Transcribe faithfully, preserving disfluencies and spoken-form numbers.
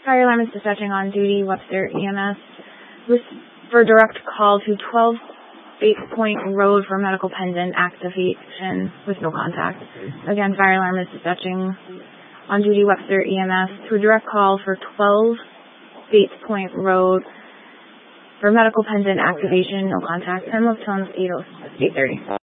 Fire alarm is dispatching on duty, Webster E M S, with, for direct call to twelve Bates Point Road for medical pendant activation with no contact. Again, fire alarm is dispatching on duty, Webster E M S, to a direct call for twelve Bates Point Road for medical pendant activation, no contact. Time of tone eight thirty.